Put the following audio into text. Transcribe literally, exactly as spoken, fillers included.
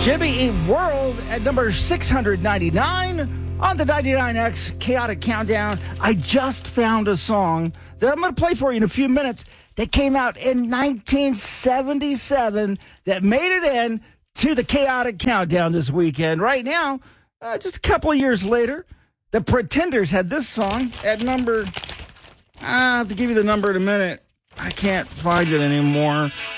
Jimmy Eat World at number six hundred ninety-nine on the ninety-nine X Chaotic Countdown. I just found a song that I'm going to play for you in a few minutes that came out in nineteen seventy-seven that made it in to the Chaotic Countdown this weekend. Right now, uh, just a couple of years later, the Pretenders had this song at number, I have to give you the number in a minute. I can't find it anymore.